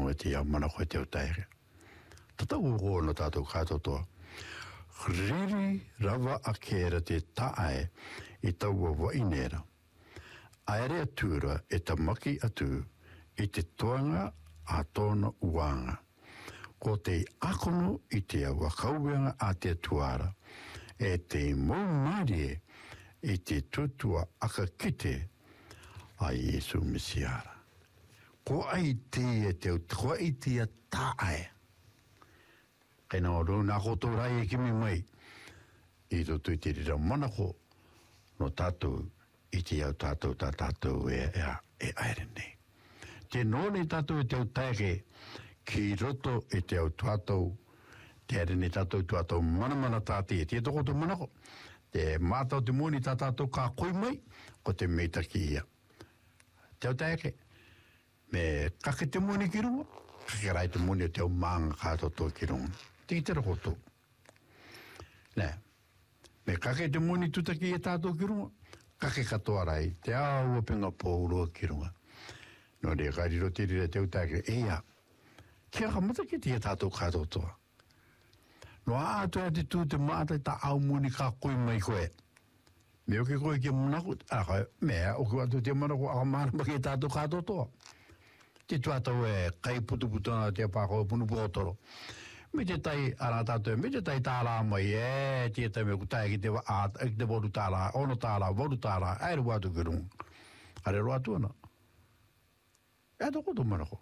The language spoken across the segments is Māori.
kirunga te ia mana koe te o taere. Tata uro no tātou kātotoa. Riri rawa a kēra te tae I taua wainera. Aere atura e ta maki atu I te toanga a tōna uanga. Ko te akono I te wakauenga a te tuara. E te maumarie I te tutua aka kite a Yesu Mesiara. Ko ai te ko ai te tae. Kena o runa koto rai e kimi mai. I to tui te rira manako no tātou I te au tātou tā tātou e aere nei. Te nōne tātou e te au taeke ki roto e te au tātou te aere nei tātou tātou manamana tāti e te toko to manako. Te mātau te mōni tā tātou kā koi mai ko te meitaki ia. Te au taeke me kake te mōni ki runga. Kake rai te mōni o te au maanga kātoto ki runga. Te te rokoto. Nē, me kake te moni tutaki e tātou ki runga, kake katoa rai, te au apenga pōurua ki runga. No rea kairiro te rira te utake, ea, kia kamata ki te tātou kātotoa. No ātua te tū te mātai ta au moni ka koi mai koe. Me oke koe ki manaku, mea, oku atu te manaku, aka mānama ki tātou kātotoa. Te tuatau e kai putu-putuna te pākoa punu pōtoro. Me te tai ara tātou, me te tai tāra mai, te tai me kutai ki te waru tāra, ono tāra, waru tāra, aere watu ki runga. Are roa tuana. E ato koto manako.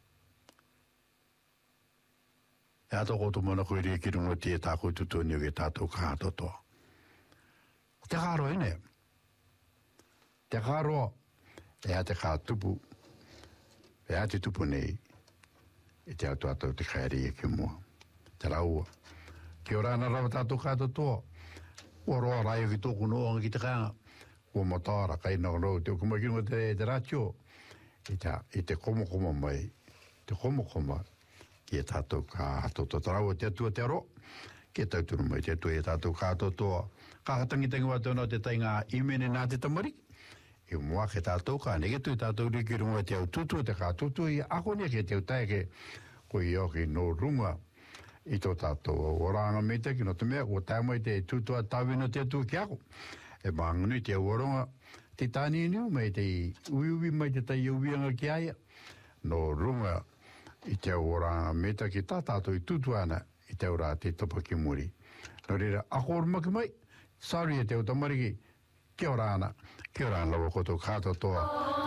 E ato koto manako I rea ki runga te tākoi tutuni o ke tātou kātotoa. Te kāro ene. Te kāroa, e a te kātupu, e a te tupu nei, e te atu atau te kairi e ke mua. Te raua. Ki o rāna rawa tātou kātotoa. Ua roa rai o ki tōku noanga ki te kānga. Ua matara kai nao rau te okumakirunga te rātio. I te komo mai. Te komo ki e tātou kātotoa. Te raua te atua te aro. Ki e tauturu mai te atua e tātou kātotoa. Kāhatangitangi wā tōna te tainga imene nā te tamariki. I mua ke tātou kā negetu I tātou rikirunga te au tutu te kātutu I ako ne ke te utaike. Ko I oki no runga. I tō tātou oranga me te ki no te mea, o tāmai te tūtua tāwina te atu ki ako. E mānganu te oronga te tāni niu mai te uiuwi mai te tai uwianga ki aia. No runga I te oranga me te ki tā tātou I tūtuana I te ora te topa ki muri. No reira, ako ormaki mai, sari e te o tamariki, kia orana lawa koto kātotoa.